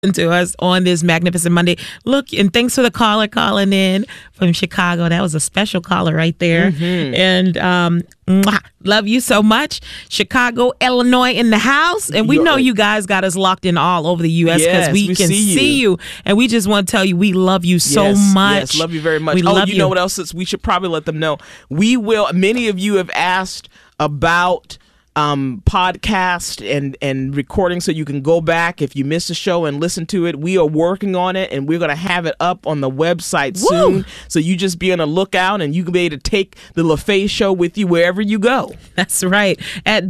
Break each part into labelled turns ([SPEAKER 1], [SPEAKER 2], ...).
[SPEAKER 1] to us on this magnificent Monday. Look, and thanks for the caller calling in from Chicago. That was a special caller right there. And love you so much. Chicago, Illinois in the house. And we know you guys got us locked in all over the U.S. because we can see you. And we just want to tell you we love you so much.
[SPEAKER 2] Yes, love you very much.
[SPEAKER 1] We love you.
[SPEAKER 2] Know what else? We should probably let them know. We will. Many of you have asked about podcast and recording so you can go back if you missed a show and listen to it. We are working on it, and we're going to have it up on the website soon. So you just be on the lookout, and you can be able to take the LaFaye Show with you wherever you go.
[SPEAKER 1] That's right. At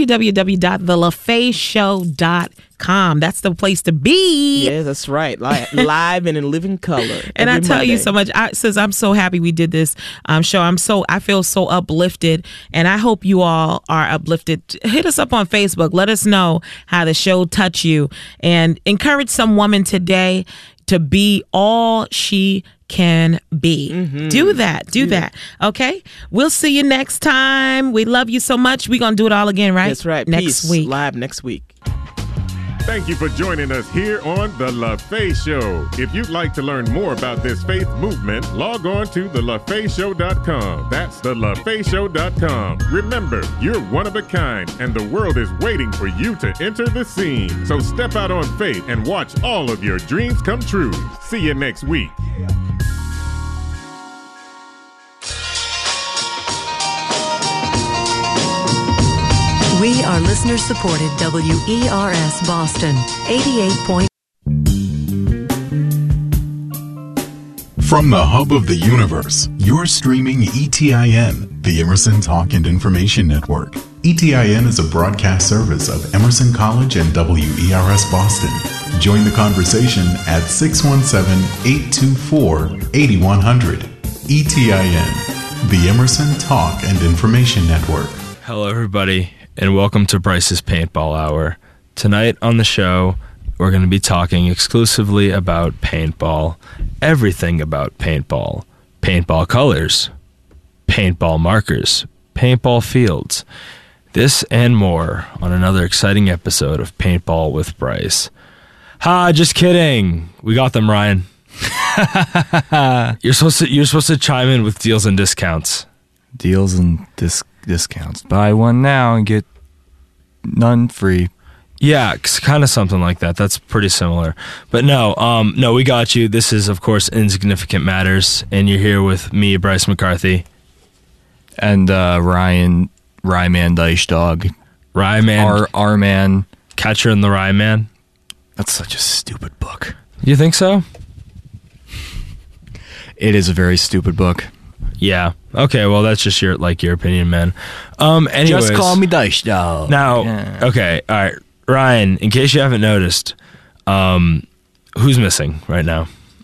[SPEAKER 1] www.thelafayeshow.com. That's the place to be.
[SPEAKER 2] Yeah, that's right. Live and in living color.
[SPEAKER 1] And I tell you so much, since I'm so happy we did this show, I feel so uplifted, and I hope you all are uplifted. Hit us up on Facebook. Let us know how the show touched you, and encourage some woman today to be all she can be. Do that. Okay? We'll see you next time. We love you so much. We're going to do it all again, right?
[SPEAKER 2] That's right.
[SPEAKER 1] Next
[SPEAKER 2] Peace.
[SPEAKER 1] week.
[SPEAKER 2] Live next week.
[SPEAKER 3] Thank you for joining us here on The LaFaye Show. If you'd like to learn more about this faith movement, log on to thelafayeshow.com. That's thelafayeshow.com. Remember, you're one of a kind, and the world is waiting for you to enter the scene. So step out on faith and watch all of your dreams come true. See you next week.
[SPEAKER 4] We are listener-supported WERS Boston, 88.
[SPEAKER 5] From the hub of the universe, you're streaming ETIN, the Emerson Talk and Information Network. ETIN is a broadcast service of Emerson College and WERS Boston. Join the conversation at 617-824-8100. ETIN, the Emerson Talk and Information Network.
[SPEAKER 6] Hello, everybody, and welcome to Bryce's Paintball Hour. Tonight on the show, we're going to be talking exclusively about paintball, everything about paintball, paintball colors, paintball markers, paintball fields, this and more on another exciting episode of Paintball with Bryce. Just kidding. We got them, Ryan. You're supposed to chime in with deals and discounts.
[SPEAKER 7] Deals and discounts. Buy one now and get none free.
[SPEAKER 6] Yeah, kind of something like that. That's pretty similar. But no, we got you. This is, of course, Insignificant Matters, and you're here with me, Bryce McCarthy.
[SPEAKER 7] And Ryman Dice Dog.
[SPEAKER 6] Ryman.
[SPEAKER 7] R-Man.
[SPEAKER 6] Catcher in the Rye Man.
[SPEAKER 7] That's such a stupid book.
[SPEAKER 6] You think so?
[SPEAKER 7] It is a very stupid book.
[SPEAKER 6] Yeah. Okay, well, that's just your opinion, man. Anyways.
[SPEAKER 7] Just call me Dice Dog.
[SPEAKER 6] Now, okay, all right. Ryan, in case you haven't noticed, who's missing right now?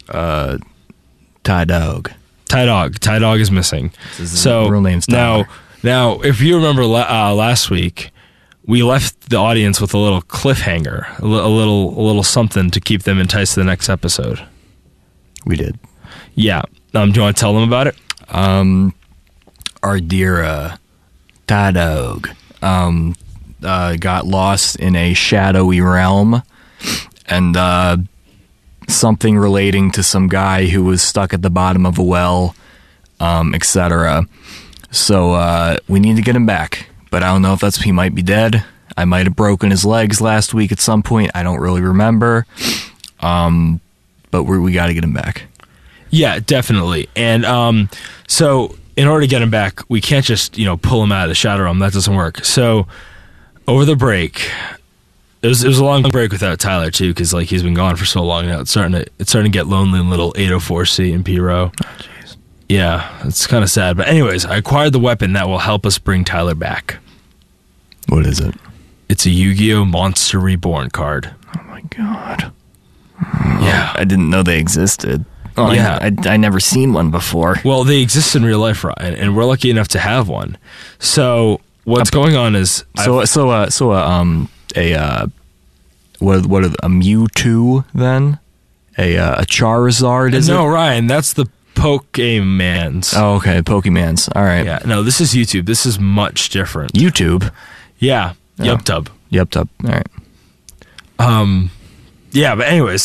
[SPEAKER 7] Ty Dog.
[SPEAKER 6] Ty Dog is missing.
[SPEAKER 7] His real name's Tyler.
[SPEAKER 6] Now, if you remember last week, we left the audience with a little cliffhanger, a little something to keep them enticed to the next episode.
[SPEAKER 7] We did.
[SPEAKER 6] Yeah. Do you want to tell them about it?
[SPEAKER 7] Our dear Ty Dog got lost in a shadowy realm, and something relating to some guy who was stuck at the bottom of a well, etc. So we need to get him back, but I don't know if he might be dead. I might have broken his legs last week at some point. I don't really remember, but we got to get him back.
[SPEAKER 6] Yeah, definitely. And so in order to get him back, we can't just, pull him out of the shadow realm. That doesn't work. So over the break, it was a long break without Tyler too, because he's been gone for so long now. It's starting to get lonely in little 804C and P Row. Oh, jeez. Yeah, it's kind of sad. But anyways, I acquired the weapon that will help us bring Tyler back.
[SPEAKER 7] What is it?
[SPEAKER 6] It's a Yu-Gi-Oh! Monster Reborn card.
[SPEAKER 7] Oh my god.
[SPEAKER 6] Yeah.
[SPEAKER 7] I didn't know they existed. Oh,
[SPEAKER 6] yeah.
[SPEAKER 7] I never seen one before.
[SPEAKER 6] Well, they exist in real life, Ryan, and we're lucky enough to have one. So what's going on is
[SPEAKER 7] a Mewtwo then? A Charizard, is it?
[SPEAKER 6] No, Ryan, that's the Pokemans.
[SPEAKER 7] Oh, okay, Pokemans. All right.
[SPEAKER 6] Yeah, no, this is YouTube. This is much different.
[SPEAKER 7] YouTube?
[SPEAKER 6] Yeah,
[SPEAKER 7] Oh.
[SPEAKER 6] YubTub.
[SPEAKER 7] YubTub. All right.
[SPEAKER 6] Yeah, but anyways,